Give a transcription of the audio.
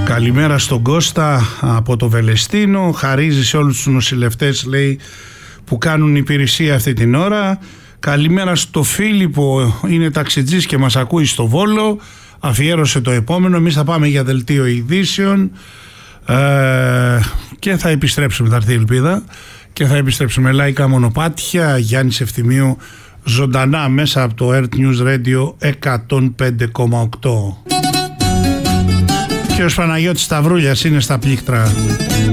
Καλημέρα στον Κώστα από το Βελεστίνο. Χαρίζει σε όλους τους νοσηλευτές, λέει, που κάνουν υπηρεσία αυτή την ώρα. Καλημέρα στο Φίλιππο, είναι ταξιτζής και μας ακούει στο Βόλο. Αφιέρωσε το επόμενο. Εμείς θα πάμε για δελτίο ειδήσεων και θα επιστρέψουμε, θα έρθει η ελπίδα, και θα επιστρέψουμε. Λαϊκά μονοπάτια, Γιάννης Ευθυμίου, ζωντανά μέσα από το Earth News Radio 105,8. Και ο Παναγιώτης Σταυρούλιας είναι στα πλήκτρα.